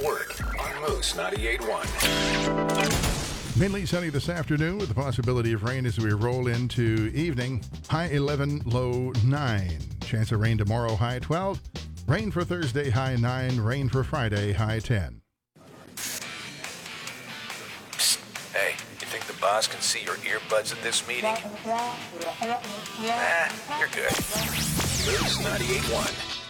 Word on Moose 98.1. Mainly sunny this afternoon with the possibility of rain as we roll into evening. High 11, low 9. Chance of rain tomorrow, high 12. Rain for Thursday, high 9. Rain for Friday, high 10. Psst. Hey, you think the boss can see your earbuds at this meeting? Nah, you're good. Moose 98.1.